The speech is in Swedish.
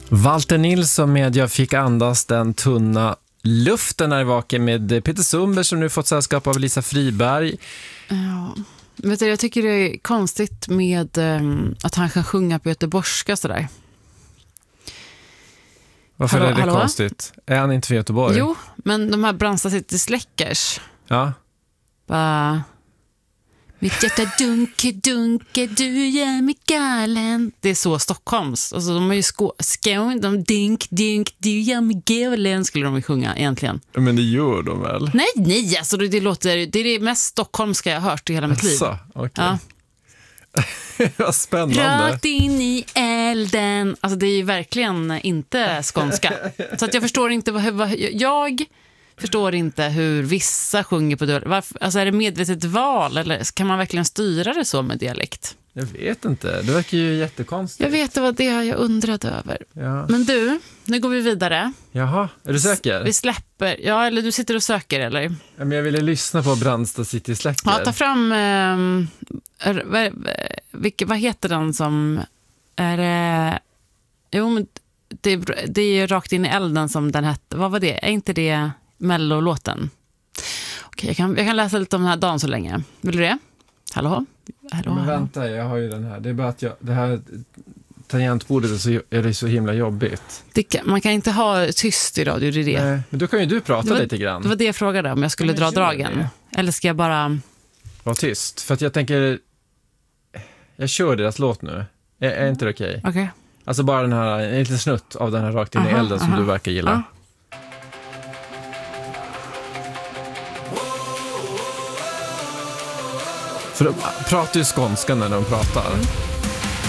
Walter Nilsson med Jag fick andas den tunna luften är vaken med Peter Sundberg som nu fått sällskap av Lisa Friberg. Ja, vet du, jag tycker det är konstigt med att han kan sjunga på göteborgska sådär. Varför är det konstigt? Är han inte från Göteborg? Jo, men de här Brandsta City Släckers. Ja. Bara... Mitt hjärta dunke, du gör mig galen. Det är så Stockholms. Alltså, de är ju skån, de dink, du gör mig galen skulle de ju sjunga egentligen. Men det gör de väl? Nej, alltså det låter, det är det mest stockholmska jag har hört i hela mitt liv. Okay. Ja. Vad spännande. Rakt in i elden. Alltså det är ju verkligen inte skånska. Så att jag förstår inte jag förstår inte hur vissa sjunger på dialekt. Alltså är det medvetet val eller kan man verkligen styra det så med dialekt? Jag vet inte, det verkar ju jättekonstigt. Jag vet, det var det jag undrade över. Ja. Men du, nu går vi vidare. Jaha, är du säker? Vi släpper, ja eller du sitter och söker eller? Ja, men jag ville lyssna på Brandsta City Släcker. Ja, ta fram, vad heter den som är jo men det är ju Rakt in i elden som den hette. Vad var det? Är inte det Mello-låten? Okej, jag kan läsa lite om den här dagen så länge. Vill du det? Hallå? Men vänta, jag har ju den här. Det är bara att det här tangentbordet är det så himla jobbigt. Man kan inte ha tyst i radio, det är det. Nej, men då kan ju du prata lite grann. Det var det jag frågade om jag skulle dra dragen. Det. Eller ska jag bara... Var tyst, för att jag tänker... Jag kör deras låt nu. Är inte det okej? Okej. Alltså bara den här, en liten snutt av den här Rakt in i elden som du verkar gilla. Ja. För de pratar ju skånska när de pratar.